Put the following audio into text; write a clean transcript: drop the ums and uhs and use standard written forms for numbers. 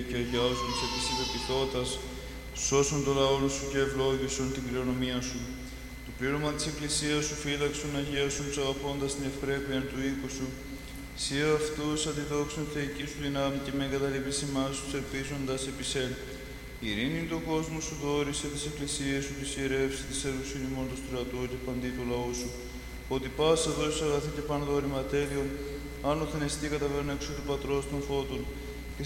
και αγιάζουν σε της υπεπιθώτας, σώσον το λαό σου και ευλόγησον την κληρονομία σου. Το πλήρωμα της Εκκλησίας σου φύλαξον, αγίασον τους αγαπώντας την ευπρέπεια του οίκου σου. Σύ αυτούς αντιδόξουν θεϊκή σου δυνάμει και με εγκαταλείπεις ημάς τους ελπίζοντας επισέλ. Ειρήνη το κόσμο σου δόρισε τις εκκλησίες σου, τις ιερεύσεις, τις έρουσιν ημών του στρατού και παντί του λαού σου. Ότι πάσα δώσεις αγαθή και πάνω δόρημα τέλειων, άνωθεν εστί καταβαίνουν έξω του Πατρός των Φώτων.